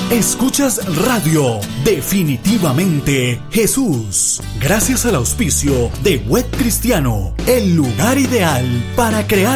Escuchas Radio Definitivamente Jesús. Gracias al auspicio de Web Cristiano, el lugar ideal para crear